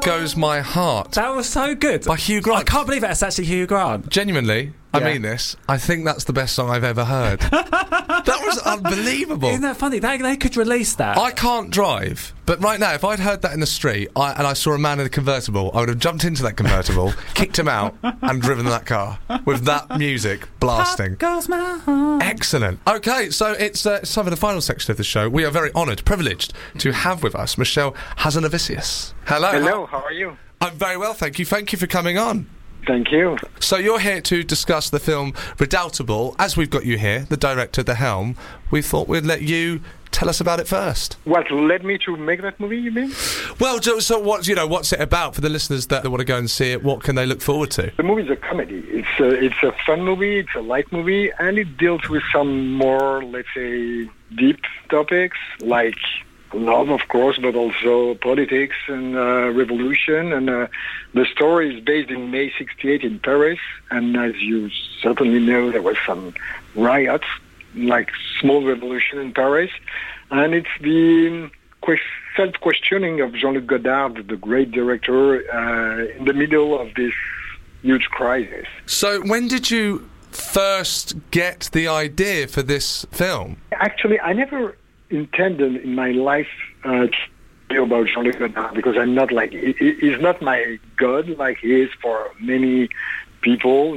Goes My Heart. That was so good. By Hugh Grant. I can't believe that's actually Hugh Grant. Genuinely, I mean this, I think that's the best song I've ever heard. That was unbelievable. Isn't that funny? They could release that. I can't drive, but right now, if I'd heard that in the street and I saw a man in a convertible, I would have jumped into that convertible, kicked him out, and driven that car with that music blasting. Goes my heart. Excellent. Okay, so it's time for the final section of the show. We are very honoured, privileged to have with us Michel Hazanavicius. Hello. Hello, how are you? I'm very well, thank you. Thank you for coming on. Thank you. So you're here to discuss the film Redoubtable. As we've got you here, the director at the helm, we thought we'd let you tell us about it first. What led me to make that movie, you mean? Well, so what's it about for the listeners that want to go and see it? What can they look forward to? The movie is a comedy. It's a fun movie, it's a light movie, and it deals with some more, let's say, deep topics, like love, of course, but also politics and revolution. And the story is based in May 68 in Paris. And as you certainly know, there was some riots, like small revolution in Paris. And it's the self-questioning of Jean-Luc Godard, the great director, in the middle of this huge crisis. So when did you first get the idea for this film? Actually, I never intended in my life to be about Jean-Luc Godard, because I'm not like, he's not my god like he is for many people.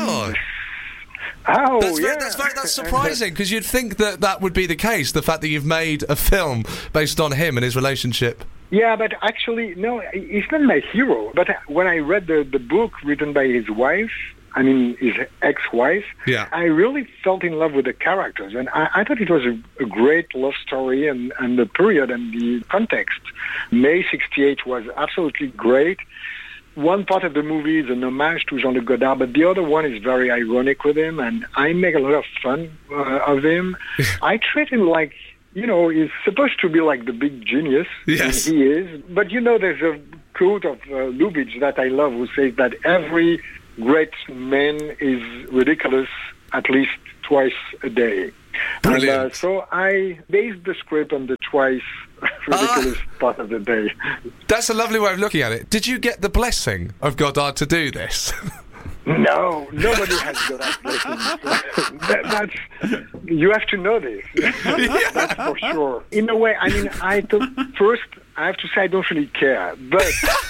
That's surprising, because you'd think that would be the case, the fact that you've made a film based on him and his relationship. Yeah, but actually, no, he's not my hero. But when I read the book written by his wife, I mean, his ex-wife, I really fell in love with the characters. And I thought it was a great love story, and the period and the context. May 68 was absolutely great. One part of the movie is an homage to Jean-Luc Godard, but the other one is very ironic with him, and I make a lot of fun of him. I treat him like, he's supposed to be like the big genius. Yes. And he is. But, there's a quote of Lubitsch that I love, who says that every great man is ridiculous at least twice a day. Brilliant. And so I based the script on the twice ridiculous part of the day. That's a lovely way of looking at it. Did you get the blessing of Godard to do this? No, nobody has Godard's blessing. You have to know this. That's for sure. In a way, I mean, first, I have to say I don't really care, but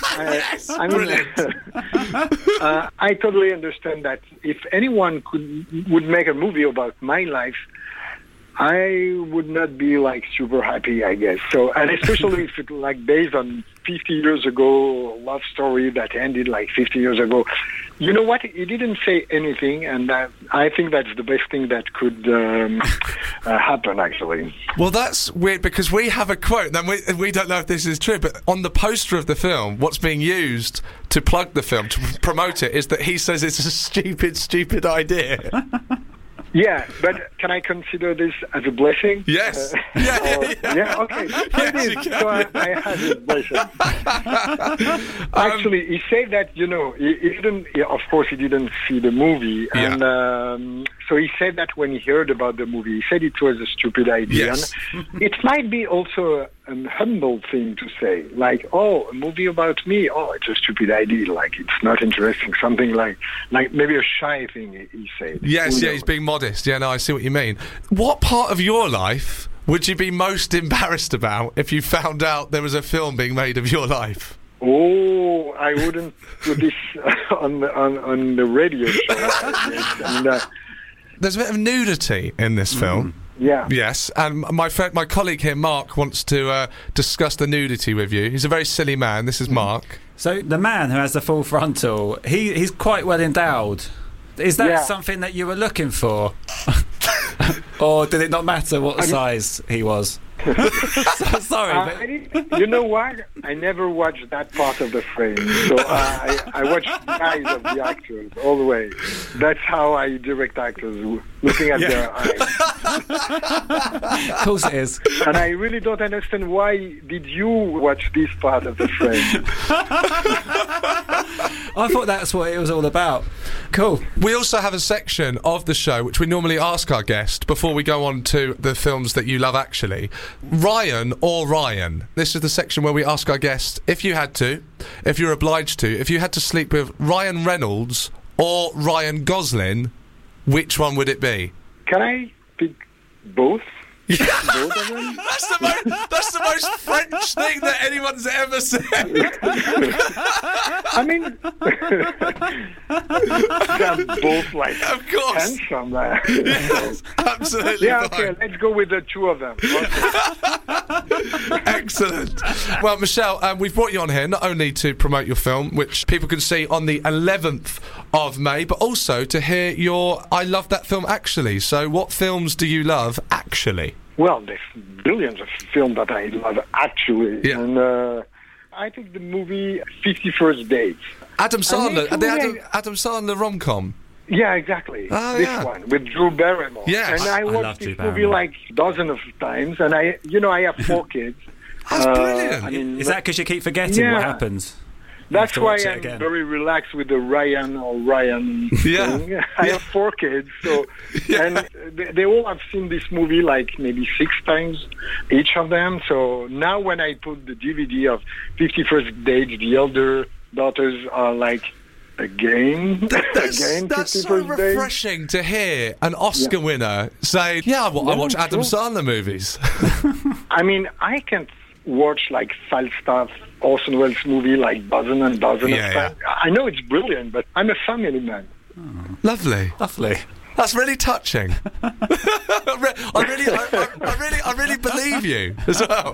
I totally understand that if anyone would make a movie about my life, I would not be like super happy, I guess. So, and especially if it's like based on 50 years ago love story that ended like 50 years ago. You know what? He didn't say anything, and I think that's the best thing that could happen, actually. Well, that's weird, because we have a quote, and we don't know if this is true, but on the poster of the film, what's being used to plug the film, to promote it, is that he says it's a stupid idea. Yeah, but can I consider this as a blessing? Yes. Yeah, okay. Yes, so I had his blessing. Actually, he said that, he didn't, of course, he didn't see the movie. And so he said that when he heard about the movie, he said it was a stupid idea. Yes. And it might be also a humble thing to say, like, oh, a movie about me, oh, it's a stupid idea, like, it's not interesting, something like maybe a shy thing, he said. Yes, he's being modest. Yeah, no, I see what you mean. What part of your life would you be most embarrassed about if you found out there was a film being made of your life? Oh, I wouldn't put this on the radio show. There's a bit of nudity in this film. Yeah. Yes, and my colleague here, Mark, wants to discuss the nudity with you. He's a very silly man. This is Mark. So the man who has the full frontal, he's quite well endowed. Is that something that you were looking for? Or did it not matter what size he was? Sorry, but you know what? I never watched that part of the frame, so I watched the eyes of the actors all the way. That's how I direct actors, looking at their eyes. Of course it is. And I really don't understand why did you watch this part of the frame. I thought that's what it was all about. Cool. We also have a section of the show which we normally ask our guest before we go on to the films that you love actually. Ryan or Ryan? This is the section where we ask our guest, if you had to, if you're obliged to, if you had to sleep with Ryan Reynolds or Ryan Gosling, which one would it be? Can I pick both? Both of them? That's the most French thing that anyone's ever said. I mean, they're both like Of course. handsome. Yes, absolutely. Yeah, fine. okay, let's go with the two of them. Excellent. Well, Michelle, we've brought you on here not only to promote your film, which people can see on the 11th of May, but also to hear your I Love That Film Actually. So what films do you love actually? Well, there's billions of films that I love, actually. Yeah. And I think the movie 50 First Dates. Adam Sandler, it's a the movie- Adam Sandler rom-com. Yeah, exactly. Oh, this yeah. one with Drew Barrymore. Yes. And I love watched Drew this movie Barrymore. like dozens of times, and I have 4 kids. That's brilliant. I mean, Is that because you keep forgetting Yeah. what happens? that's to why watch it I'm again. very relaxed with the Ryan or Ryan Yeah. thing. I have 4 kids, so and they all have seen this movie like maybe 6 times, each of them. So now when I put the DVD of 50 First Dates, the elder daughters are like, again, That's 50 so First Dates. refreshing to hear an Oscar winner say, I watch Adam sure. Sandler movies. I mean, I can't watch like Falstaff, Orson Welles movie like dozen and dozen Yeah, of times. I know it's brilliant, but I'm a family man. Lovely. Lovely. That's really touching. I really believe you as well.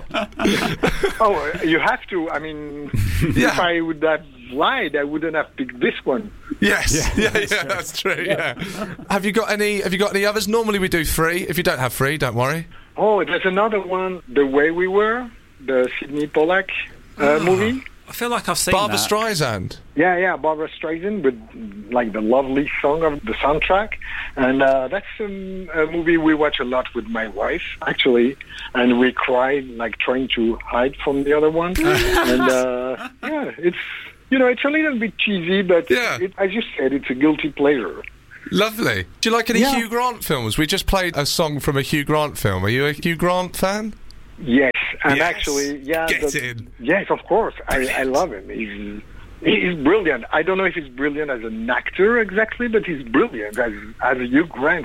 Oh, you have to. I mean, Yeah. if I would have lied, I wouldn't have picked this one. Yes, yeah, that's true. Yeah. Have you got any others? Normally we do 3. If you don't have 3, don't worry. Oh, there's another one, The Way We Were, the Sidney Pollack movie. I feel like I've seen Barbara that. Streisand. Yeah, Barbara Streisand with like the lovely song of the soundtrack, and that's a movie we watch a lot with my wife actually, and we cried like trying to hide from the other one, and yeah, it's it's a little bit cheesy, but Yeah. as you said, it's a guilty pleasure. Lovely. Do you like any Yeah. Hugh Grant films? We just played a song from a Hugh Grant film. Are you a Hugh Grant fan? Yes, and Yes. actually, yeah, Get in. yes, of course, I love him. He's brilliant. I don't know if he's brilliant as an actor exactly, but he's brilliant as a Hugh Grant.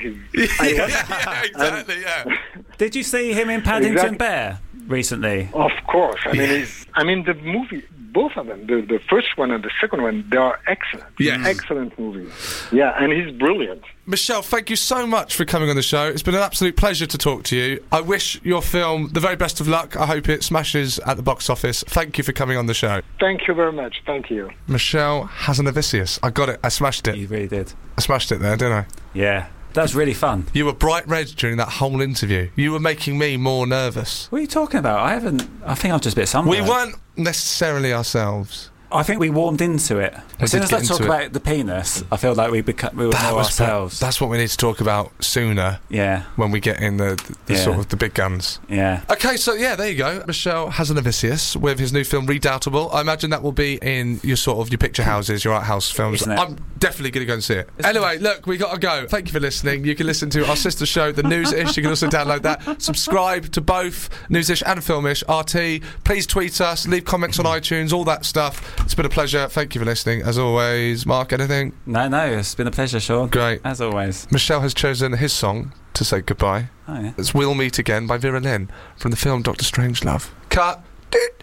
Yeah, exactly. Yeah. Did you see him in Paddington Exactly. Bear recently? Of course. I mean, the movie, both of them, the first one and the second one, they are excellent. Yes. Excellent movies. Yeah, and he's brilliant. Michelle, thank you so much for coming on the show. It's been an absolute pleasure to talk to you. I wish your film the very best of luck. I hope it smashes at the box office. Thank you for coming on the show. Thank you very much. Thank you. Michelle Hazanavicius. I got it. I smashed it. You really did. I smashed it there, didn't I? Yeah. That was really fun. You were bright red during that whole interview. You were making me more nervous. What are you talking about? I think I'm just a bit sunburned. We weren't necessarily ourselves. I think we warmed into it. As soon did as get I talk into it. about the penis, I feel like we were more ourselves. That's what we need to talk about sooner Yeah. when we get in the Yeah. sort of the big guns. Yeah. Okay, so yeah, there you go. Michelle Hazanavicius with his new film Redoubtable. I imagine that will be in your picture houses, your art house films. Isn't it? I'm definitely going to go and see it. Anyway, look, we got to go. Thank you for listening. You can listen to our sister show, The Newsish. You can also download that. Subscribe to both Newsish and Filmish RT. Please tweet us, leave comments on iTunes, all that stuff. It's been a pleasure. Thank you for listening. As always, Mark, anything? No, it's been a pleasure, Sean. Great. As always. Michelle has chosen his song to say goodbye. Oh, yeah. It's We'll Meet Again by Vera Lynn from the film Dr. Strangelove. Cut.